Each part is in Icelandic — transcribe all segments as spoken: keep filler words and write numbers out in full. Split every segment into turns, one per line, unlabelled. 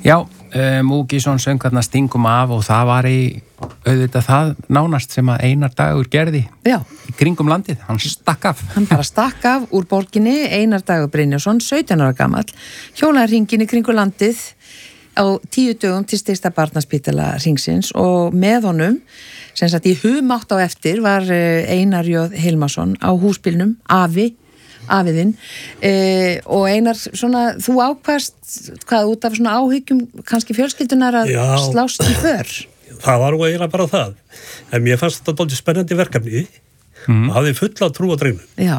Já, um, Múkisson söng þarna Stingum af og það var í auðvitað það nánast sem að Einar Dagur gerði
Já.
Í kringum landið, hann stakk af.
Hann bara stakk af úr borginni, Einar Dagur Brynjólfsson, sautján ára gamall, hjólaði hringinn í kringum landið á tíu dögum til styrsta barnaspítala hringsins og með honum, sem sagt í humátt á eftir, var Einar J. Hilmarsson á húsbílnum, Afi, afiðinn eh, og Einar, svona, þú ákvast hvað út af svona áhyggjum kannski fjölskyldunar að Já. Slást í för
Það var nú eiginlega bara það en mér fannst þetta dálítið spennandi verkefni mm. og hafði fulla trú á drengnum
Já.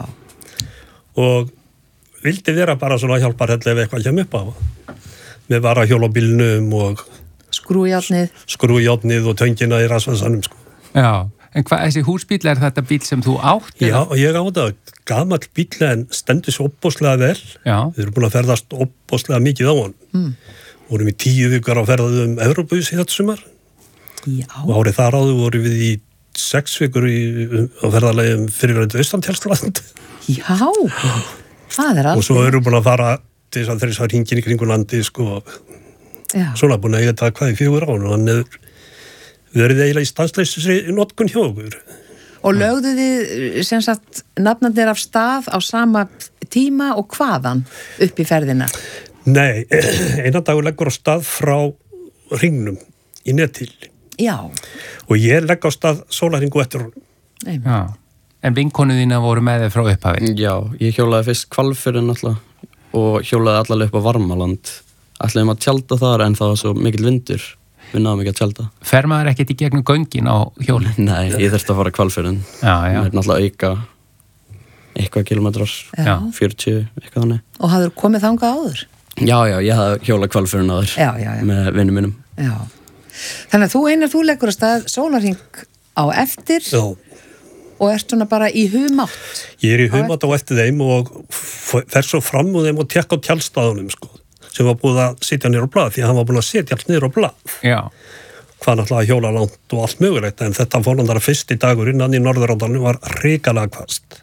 og vildi vera bara svona hjálparhelli ef eitthvað kemur upp á með varahjól á bílnum og
skrújárnið
skrújárnið og töngina í rasvarsanum sko.
Já, en hvað, þessi húsbíl er þetta bíl sem þú átt?
Já, og ég átt að gamall bíl en stendur svo opbóðslega vel
Já.
Við erum búin að ferðast opbóðslega mikið á hann mm. vorum í tíu vikar á ferðum Evrópu í þetta sumar
Já.
og árið þar áður vorum við í sex vikur í, á ferðarlegum fyrirverandi Austantjálsland
Já, það er allt
og svo erum við búin að fara til þess að þeirra sá hringin í kringu landi sko, svona búin að eiga þetta hvað í fjögur án og hann hefur við erum eiginlega í stanslausri notkun hjá okkur
Og lögðu þið sem sagt nafnandir af stað á sama tíma og hvaðan upp í ferðina?
Nei, Einar Dagur leggur á stað frá hringnum í Netil.
Já.
Og ég legg á stað sólarhringu eftir honum.
Já. En vinkonu þína voru með þið frá upphafi?
Já, ég hjólaði fyrst Hvalfjörðinn alltaf og hjólaði allavega upp á Varmaland. Ætlaðum að tjalda þar en það var svo mikill vindur. Við náðum ekki að tjalda.
Fer maður ekkert í gegnum göngin á hjóli?
Nei, ég þurfti að fara Hvalfjörðinn.
Já, já.
Það er náttúrulega auka eitthvað kilometrar,
já.
fjörutíu, eitthvað þannig.
Og hafður komið þangað áður?
Já, já, ég hafði hjólað Hvalfjörðinn áður
já, já, já.
með vinnum mínum.
Já. Þannig að þú Einar, þú leggur að stað sólarhring á eftir
já.
Og ert svona bara í humátt.
Ég er í humátt á eftir þeim og fer svo fram úr þeim og tekka á tjaldstaðunum sko. sem var búið að sitja niður á blað því að hann var búin að setja allt niður á blað
Já.
Hvað náttúrulega að hjóla langt og allt mögulegt en þetta fórlandara fyrsti dagur innan í Norðurándalinu var hrikalega hvasst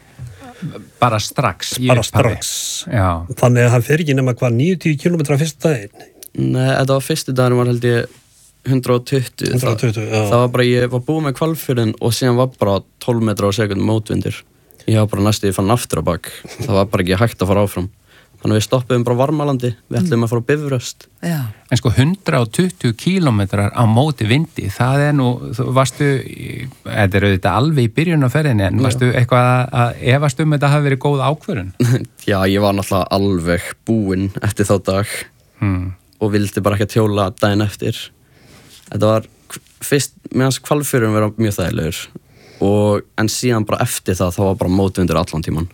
bara strax
bara strax
Já.
Þannig að hann fer ekki nema hvað níutíu kílómetra fyrsta daginn
Nei, þetta var fyrsti daginn var held ég hundrað og tuttugu
hundrað og tuttugu, já
Það var bara, ég var búið með Hvalfjörðinn og síðan var bara tólf metra á sekund mótvindur Ég var bara næstu, ég fann aftur á bak Það var bara ekki hægt að fara áfram Þannig að við stoppuðum bara Varmalandi, við ætlum að fara á Bifröst.
Já.
En sko hundrað og tuttugu kílómetrar á móti vindi, það er nú, þú varstu, þetta er auðvitað alveg í byrjun á ferðinni, en varstu eitthvað að efast um þetta hafi verið góð ákvörðun?
Já, ég var náttúrulega alveg búinn eftir þá dag hmm. og vildi bara ekki að hjóla daginn eftir. Þetta var fyrst, meðan Hvalfjörðurinn vera mjög þægilegur, og, en síðan bara eftir það, þá var bara mótvindur allan tíman.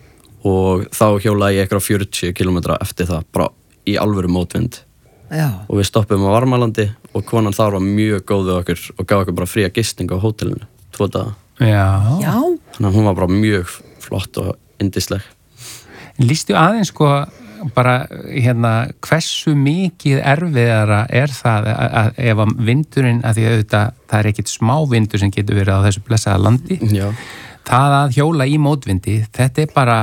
Og þá hjólaði ég eitthvað fjörutíu kílómetra eftir það, bara í alvöru mótvind.
Já.
Og við stoppum á Varmalandi og konan þar var mjög góð við okkur og gaf okkur bara fría gisting á hótelinu, tvo daga.
Já.
Já.
Þannig að hún var bara mjög flott og yndisleg.
Lýstu aðeins sko bara hérna hversu mikið erfiðara er það að, að ef að vindurinn, að því auðvitað það er ekkit smá vindur sem getur verið á þessu blessaða landi.
Já.
Það að hjóla í mótvindi, þetta er bara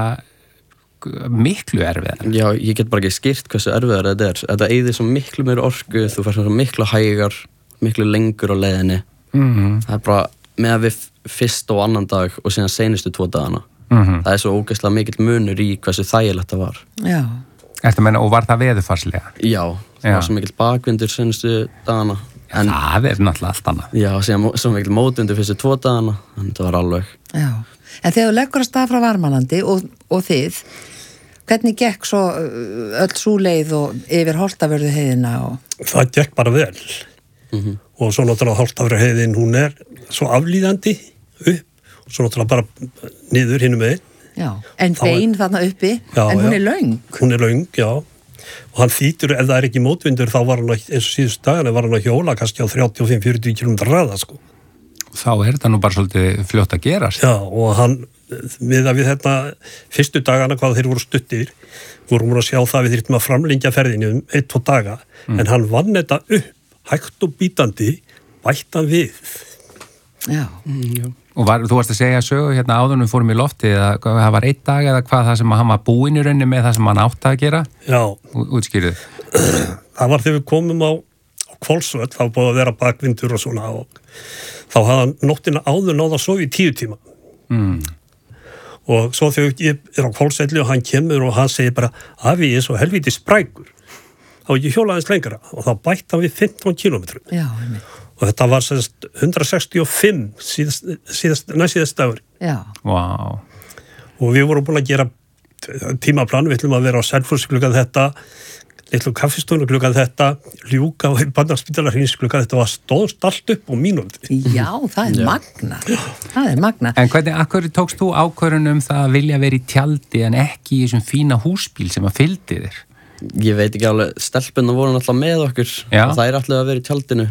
miklu erfiðar.
Já, ég get bara ekki skýrt hversu erfiðar þetta er. Þetta eyðir svo miklu meiri orku, þú fær svo miklu hægar, miklu lengur á leiðinni.
Mm-hmm.
Það er bara með að við fyrst og annan dag og síðan seinustu tvo dagana.
Mm-hmm.
Það er svo ógeðslega mikill munur í hversu þægilegt það var.
Já.
Ertu að meina, og var það veðurfarslega?
Já, það
Já.
var svo mikill bakvindur seinustu dagana.
En, það er náttúrulega allt annað.
Já, síðan svo mikill mótvindur fyrstu tvo dagana, þannig það var alveg.
Já, en þegar þú leggur að stað frá Varmalandi og, og þið, hvernig gekk svo öll sú leið og yfir Holtavörðu heiðina? Og...
Það gekk bara vel.
Mm-hmm.
Og svo náttúrulega Holtavörðu heiðin, hún er svo aflíðandi upp, og svo náttúrulega bara niður hinum megin.
Já, en bein er... þarna uppi, já, en hún
já.
er löng.
Hún er löng, já. Og hann þýtur, ef það er ekki mótvindur, þá var hann að, eins og síðust dagana, var hann að hjóla kannski á þrjátíu og fimm til fjörutíu kílómetra hraða, sko.
Þá er þetta nú bara svolítið fljótt að gerast.
Já, og hann, við að við þetta, fyrstu dagana, hvað þeir voru stuttir, vorum að sjá það við þyrftum að framlengja ferðinu um eitt, tvo daga, mm. en hann vann þetta upp, hægt og bítandi, bættan við.
Já.
Mm, já.
Og var, þú varst að segja sögu hérna áður við fórum í lofti að það var einn dag eða hvað það sem hann var búinn í rauninni með það sem hann átti að gera?
Já.
Útskýrðu.
það var þegar við komum á, á Hvolsvöll, þá búið að vera bakvindur og svona og þá hafði hann nóttina áður náða að sofa í tíu tíma.
Mm.
Og svo þegar ég er á Hvolsvelli og hann kemur og hann segir bara, afi, ég er svo helviti sprækur. Þá ekki hjólaðins lengra og þá bætti hann við fimmtán kílómetrum.
Já, einmitt.
Og þetta var sérst hundrað sextíu og fimm síðast, síðast, næstíðast dagur.
Já.
Vá.
Og við vorum búin að gera tímaplan, við ætlum að vera á Selfoss klukkan þetta, litlu kaffistónu klukkan þetta, ljúka á Barnaspítalarins klukkan þetta var stóðst allt upp á mínúti.
Já, það er
Já.
magna. Það er magna.
En hvernig, akkur tókst þú ákvörðun um það að vilja vera í tjaldi en ekki í þessum fína húsbíl sem að fylgdi þér?
Ég veit ekki alveg, stelpunna voru náttúrulega með okkur
Já.
og það er alltaf að vera í tjaldinu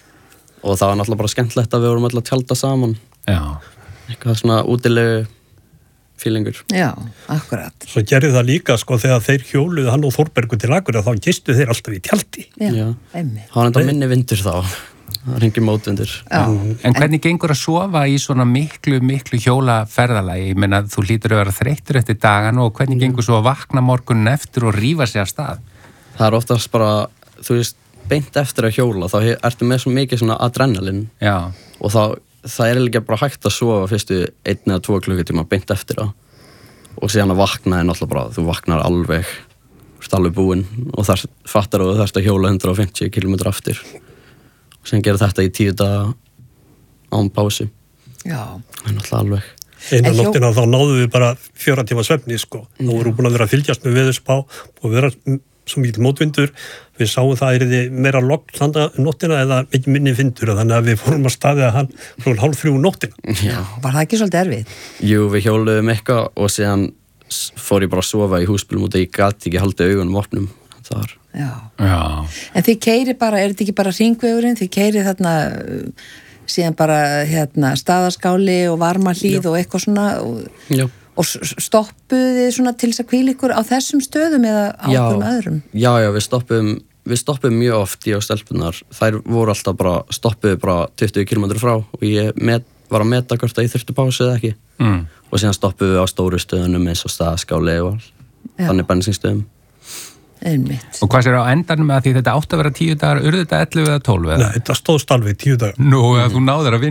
og það var náttúrulega bara skemmtlegt að við vorum alltaf að tjalda saman.
Já.
Eitthvað svona útilegu fílingur.
Já, akkurat.
Svo gerði það líka, sko, þegar þeir hjóluðu hann og Þórbergur til Akureyrar, þá gistu þeir alltaf í tjaldi.
Já,
Já.
einmitt.
Það var enda minni vindur þá. Það ringi mótvindur.
Já.
En hvernig gengur að sofa í svona miklu, miklu hjólaferðalagi? Ég meina, þú hlýtur að vera þreyttur eftir dagan og hvernig gengur svo að vakna morgunin eftir og rífa sig af stað?
Það er oftast bara, þú veist, beint eftir að hjóla, þá he- ertu með svo mikið svona adrenalin
Já.
og þá, það er ekki bara hægt að sofa fyrstu einn eða tvo klukkutíma beint eftir það og síðan að vakna er náttúrulega bara, þú vaknar alveg, þú ert alveg búinn og þar fattar þú þarfst að hjóla hundrað og fimmtíu kílómetra aftur og síðan gera þetta í tíu daga án pásu.
Já.
Það er náttúrulega alveg.
Einu
En hjó-
nóttina þá náðum við bara fjóra tíma svefni, sko. Þá vorum búin að vera að fylgjast með veðurspá og vera mm, svo mikil mótvindur. Við sáum það er þið meira logn þannig nóttina eða ekki minni vindur þannig að við fórum að staðið að hann frá hálf þrjú nóttina.
Já. Var það ekki svolítið erfið?
Jú, við hjóluðum eitthvað og síðan s- fór ég bara að sofa í húsbílum og það ég gati ekki haldið augunum opnum. Það var,
Já.
Já.
En þið keiri bara, er þetta ekki bara hringvegurinn? Þið keiri þarna uh, síðan bara hérna staðaskáli og varmahlíð og eitthvað svona og,
já.
og s- stoppuðu þið svona til þess að hvíla ykkur á þessum stöðum eða á
Já.
okkur öðrum?
Já, já, við stoppum, við stoppum mjög oft ég og stelpunar. Þær voru alltaf bara, stoppuðu bara tuttugu kílómetra frá og ég met, var að meta hvort að ég þurfti pásu eða ekki.
Mm.
Og síðan stoppuðu við á stóru stöðunum eins og staðaskáli og
Já.
þannig bensinstöðum.
Einmitt.
Og hvað sér á endanum að því þetta átt að vera tíu dagar, urðu þetta ellefu eða tólf eða?
Nei, þetta stóðst alveg tíu dagar.
Nú, að þú náður að vinna